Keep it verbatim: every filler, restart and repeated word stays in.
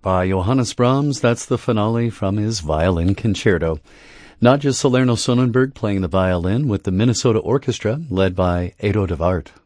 by Johannes Brahms. That's the finale from his violin concerto. Nadja Salerno-Sonnenberg playing the violin with the Minnesota Orchestra led by Edo de Waard.